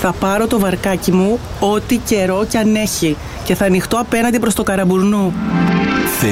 Θα πάρω το βαρκάκι μου ό,τι καιρό κι αν έχει και θα ανοιχτώ απέναντι προς το Καραμπουρνού.